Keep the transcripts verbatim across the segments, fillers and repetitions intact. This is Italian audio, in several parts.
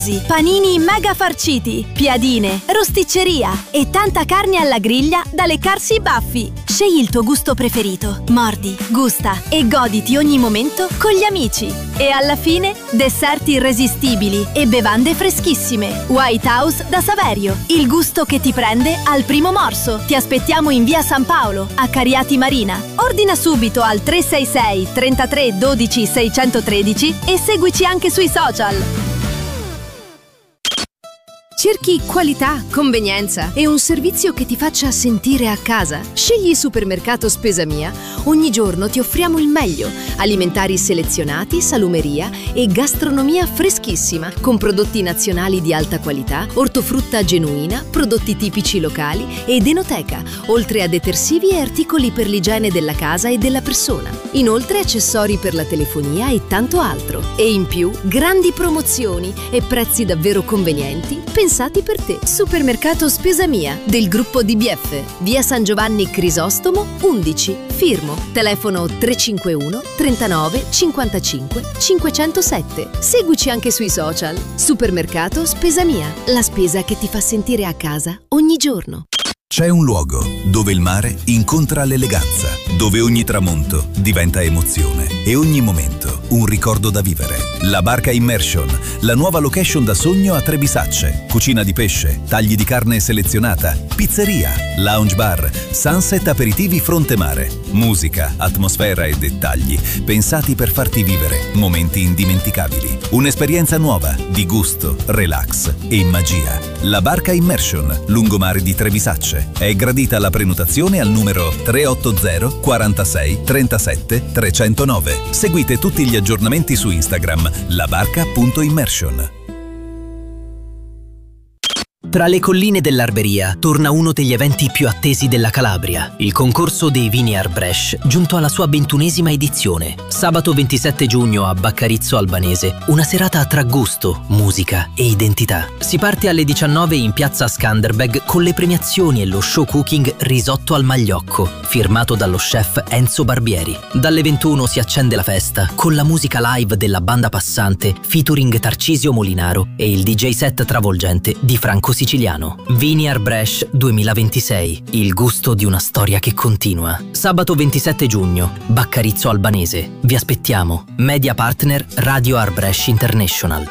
Panini mega farciti, piadine, rosticceria e tanta carne alla griglia da leccarsi i baffi. Scegli il tuo gusto preferito, mordi, gusta e goditi ogni momento con gli amici. E alla fine, dessert irresistibili e bevande freschissime. White House da Saverio, il gusto che ti prende al primo morso. Ti aspettiamo in via San Paolo, a Cariati Marina. Ordina subito al tre sei sei trentatré dodici seicentotredici e seguici anche sui social. Cerchi qualità, convenienza e un servizio che ti faccia sentire a casa? Scegli Supermercato Spesa Mia. Ogni giorno ti offriamo il meglio. Alimentari selezionati, salumeria e gastronomia freschissima, con prodotti nazionali di alta qualità, ortofrutta genuina, prodotti tipici locali ed enoteca, oltre a detersivi e articoli per l'igiene della casa e della persona. Inoltre accessori per la telefonia e tanto altro. E in più, grandi promozioni e prezzi davvero convenienti pensati per te. Supermercato Spesa Mia del gruppo D B F, via San Giovanni Crisostomo undici, Firmo. Telefono tre cinque uno trentanove cinquantacinque cinquecentosette. Seguici anche sui social. Supermercato Spesa Mia, la spesa che ti fa sentire a casa ogni giorno. C'è un luogo dove il mare incontra l'eleganza, dove ogni tramonto diventa emozione e ogni momento un ricordo da vivere. La Barca Immersion, la nuova location da sogno a Trebisacce. Cucina di pesce, tagli di carne selezionata, pizzeria, lounge bar, sunset aperitivi fronte mare. Musica, atmosfera e dettagli pensati per farti vivere momenti indimenticabili. Un'esperienza nuova di gusto, relax e magia. La Barca Immersion, lungomare di Trebisacce. È gradita la prenotazione al numero tre otto zero quarantasei trentasette trecentonove. Seguite tutti gli aggiornamenti su Instagram labarca punto immersion. Tra le colline dell'Arberia torna uno degli eventi più attesi della Calabria, il concorso dei vini Arbresh, giunto alla sua ventunesima edizione. Sabato ventisette giugno a Baccarizzo Albanese, una serata tra gusto, musica e identità. Si parte alle diciannove in piazza Skanderbeg con le premiazioni e lo show cooking Risotto al Magliocco, firmato dallo chef Enzo Barbieri. Dalle ventuno si accende la festa con la musica live della Banda Passante featuring Tarcisio Molinaro e il D J set travolgente di Franco Siciliano. Vini Arbresh duemilaventisei, il gusto di una storia che continua. Sabato ventisette giugno, Baccarizzo Albanese. Vi aspettiamo. Media partner Radio Arbresh International.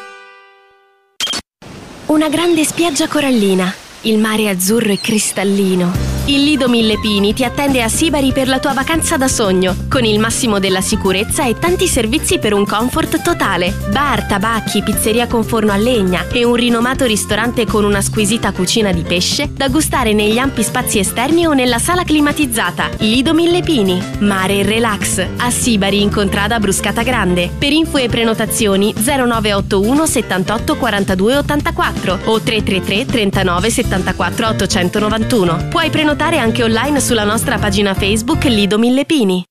Una grande spiaggia corallina, il mare azzurro e cristallino. Il Lido Mille Pini ti attende a Sibari per la tua vacanza da sogno, con il massimo della sicurezza e tanti servizi per un comfort totale. Bar, tabacchi, pizzeria con forno a legna e un rinomato ristorante con una squisita cucina di pesce da gustare negli ampi spazi esterni o nella sala climatizzata. Lido Mille Pini, mare e relax, a Sibari in contrada Bruscata Grande. Per info e prenotazioni zero nove otto uno settantotto quarantadue ottantaquattro o tre tre tre trentanove settantaquattro ottocentonovantuno. Puoi prenotare anche online sulla nostra pagina Facebook Lido Mille Pini.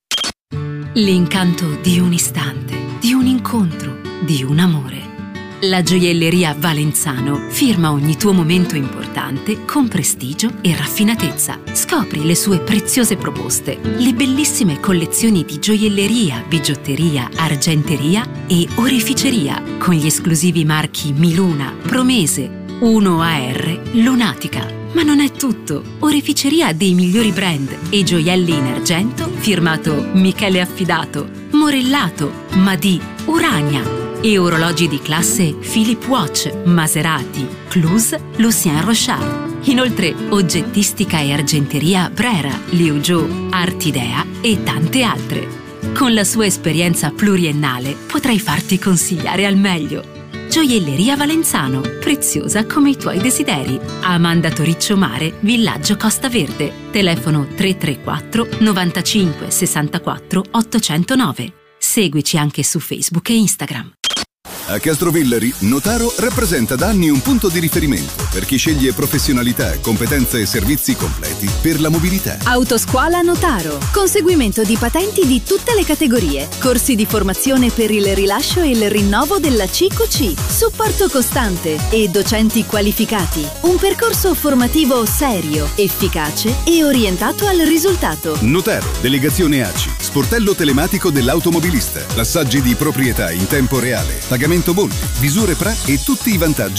L'incanto di un istante, di un incontro, di un amore. La gioielleria Valenzano firma ogni tuo momento importante con prestigio e raffinatezza. Scopri le sue preziose proposte, le bellissime collezioni di gioielleria, bigiotteria, argenteria e oreficeria con gli esclusivi marchi Miluna, Promese, uno A R, Lunatica. Ma non è tutto. Oreficeria ha dei migliori brand e gioielli in argento firmato Michele Affidato, Morellato, Madì, Urania e orologi di classe Philip Watch, Maserati, Cluse, Lucien Rochard. Inoltre oggettistica e argenteria Brera, Liuzhou, Artidea e tante altre. Con la sua esperienza pluriennale potrai farti consigliare al meglio. Gioielleria Valenzano, preziosa come i tuoi desideri. Amanda Toriccio Mare, Villaggio Costa Verde. Telefono tre tre quattro novantacinque sessantaquattro ottocentonove. Seguici anche su Facebook e Instagram. A Castrovillari, Notaro rappresenta da anni un punto di riferimento per chi sceglie professionalità, competenze e servizi completi per la mobilità. Autoscuola Notaro. Conseguimento di patenti di tutte le categorie. Corsi di formazione per il rilascio e il rinnovo della C Q C. Supporto costante e docenti qualificati. Un percorso formativo serio, efficace e orientato al risultato. Notaro, delegazione A C I. Sportello telematico dell'automobilista, passaggi di proprietà in tempo reale, pagamento bolli, visure P R A e tutti i vantaggi